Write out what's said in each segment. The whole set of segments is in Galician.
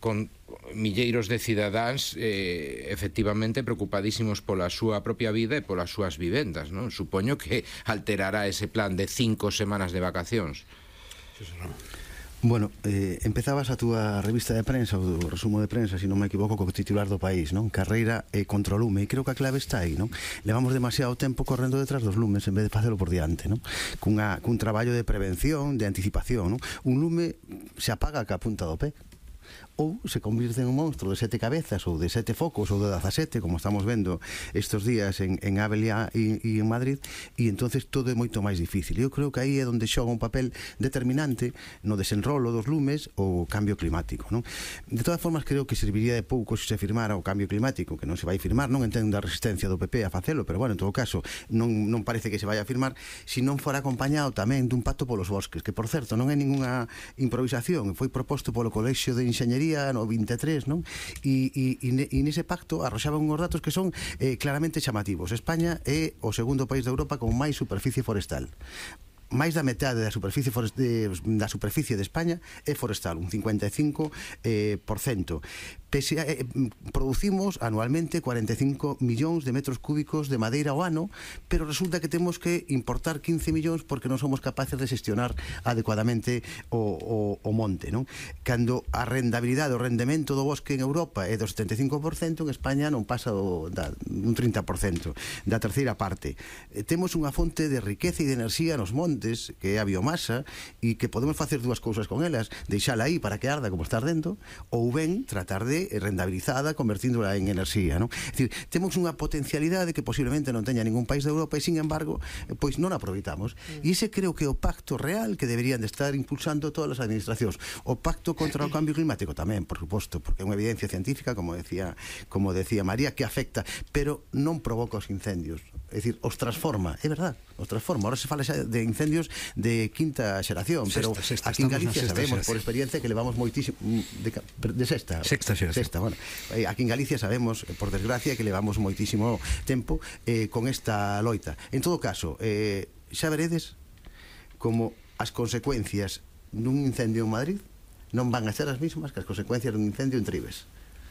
con milleiros de cidadáns efectivamente preocupadísimos pola súa propia vida e polas súas vivendas, non? Supoño que alterará ese plan de 5 semanas de vacacións. Bueno, empezabas a túa revista de prensa, o resumo de prensa, se non me equivoco, co titular do País, non? Carreira contra o lume, e creo que a clave está aí, non? Levamos demasiado tempo correndo detrás dos lumes en vez de facelo por diante, non? Cun traballo de prevención, de anticipación, non? Un lume se apaga ca punta do pé, ou se convirte en un monstro de 7 cabezas ou de 7 focos ou de 17, como estamos vendo estes días en Ábila e en Madrid, e entonces todo é moito máis difícil. Eu creo que aí é onde xoga un papel determinante no desenrolo dos lumes o cambio climático, non? De todas formas, creo que serviría de pouco se se firmara o cambio climático, que non se vai firmar, non entendo a resistencia do PP a facelo, pero bueno, en todo caso non parece que se vai a firmar, se non fora acompañado tamén dun pacto polos bosques, que por certo non é ninguna improvisación, foi proposto polo Colexio de Enxeñería no 23, non? E nese pacto arroxaban unhos datos que son claramente chamativos. España é o segundo país de Europa con máis superficie forestal. Máis da metade da superficie de España é forestal, un 55%. Producimos anualmente 45 millóns de metros cúbicos de madeira ao ano, pero resulta que temos que importar 15 millóns porque non somos capaces de xestionar adecuadamente o monte, non? Cando a rendabilidade, o rendemento do bosque en Europa é do 75%, en España non pasa un 30%, da terceira parte. Temos unha fonte de riqueza e de enerxía nos montes, que é a biomasa, e que podemos facer dúas cousas con elas: deixala aí para que arda como está ardendo, ou ben tratar de rendabilizada convertíndola en enerxía, non? É dicir, temos unha potencialidade que posiblemente non teña ningún país de Europa e, sin embargo, pois non aproveitamos. E ese creo que é o pacto real que deberían de estar impulsando todas as administracións. O pacto contra o cambio climático tamén, por suposto, porque é unha evidencia científica, como decía María, que afecta, pero non provoca os incendios. É dicir, os transforma, é verdad, os transforma. Ahora se fala xa de incendios de quinta xeración, pero aquí en Galicia sabemos, por experiencia, que levamos moitísimo de sexta xeración. Bueno, aquí en Galicia sabemos, por desgracia, que levamos moitísimo tempo con esta loita. En todo caso, xa veredes como as consecuencias dun incendio en Madrid non van a ser as mesmas que as consecuencias dun incendio en Tribes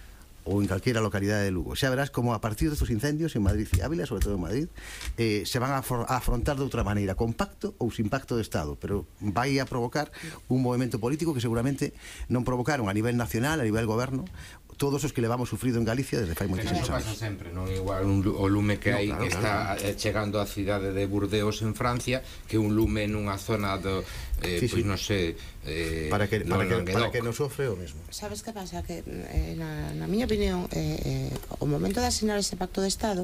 ou en calquera localidade de Lugo. Xa verás como a partir destos incendios en Madrid e Ávila, sobre todo en Madrid, se van a afrontar de outra maneira, con pacto ou sin pacto de Estado, pero vai a provocar un movimento político que seguramente non provocaron a nivel nacional, a nivel goberno, todos os que levamos sufrido en Galicia desde fai moitísimos anos. Eso pasa sempre, non igual o lume que hai que está chegando á cidade de Burdeos en Francia que un lume nunha zona do pois non sei, para que non sofre o mesmo. Sabes que pasa? Que na miña opinión o momento de asinar ese pacto de Estado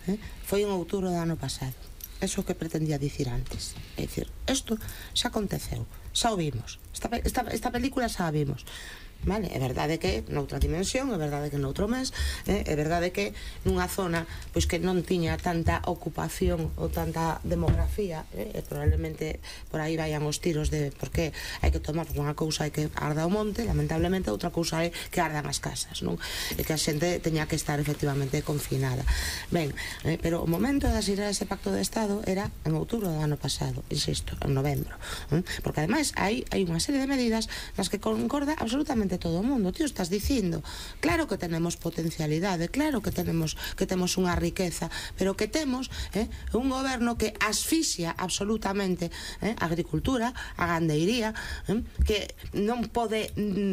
foi en outubro do ano pasado. Eso que pretendía dicir antes. É dicir, isto xa aconteceu, xa o vimos, esta película xa a vimos. Vale, é verdade que noutra dimensión, é verdade que noutro mes, é verdade que nunha zona pois que non tiña tanta ocupación ou tanta demografía, probablemente por aí vayan os tiros de porque hai que tomar unha cousa é que arda o monte, lamentablemente outra cousa é que ardan as casas, non? E que a xente teña que estar efectivamente confinada. Ben, pero o momento de asinar ese pacto de Estado era en outubro do ano pasado, insisto, en novembro, porque ademais hai unha serie de medidas nas que concorda absolutamente todo o mundo. Tío, estás dicindo, claro que tenemos potencialidade, claro que temos unha riqueza, pero que temos un goberno que asfixia absolutamente a agricultura, a gandeiría, que non pode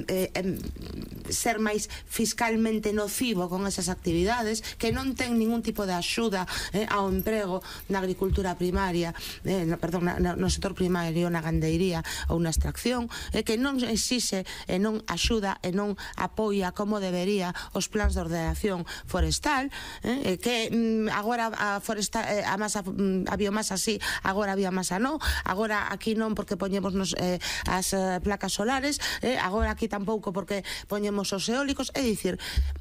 ser máis fiscalmente nocivo con esas actividades, que non ten ningún tipo de axuda ao emprego na agricultura primaria, no sector primario, na gandeiría ou na extracción, que non exixe e non axuda e non apoia como debería os plans de ordenación forestal, que agora a biomasa sí, agora a biomasa non, agora aquí non porque poñemos as placas solares, agora aquí tampouco porque poñemos os eólicos. É dicir,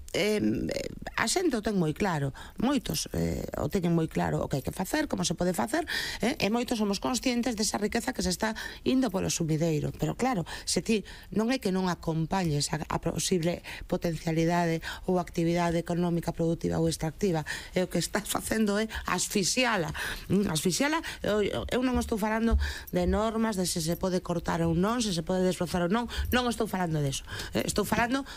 a xente o ten moi claro, moitos o teñen moi claro o que hai que facer, como se pode facer, e moitos somos conscientes desa riqueza que se está indo polo sumideiro, pero claro, se ti non é que non acompañes a posible potencialidade ou actividade económica productiva ou extractiva, e o que estás facendo é asfixiala. Eu non estou falando de normas de se pode cortar ou non, se se pode desbrozar ou non estou falando deso, estou falando